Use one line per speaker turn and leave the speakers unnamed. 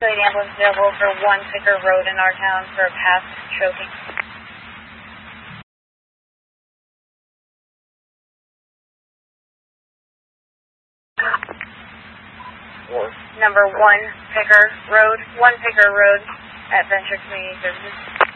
Flight ambulance available for 1 Picker Road in our town for a past choking. Number 1 Picker Road at Venture Community Services.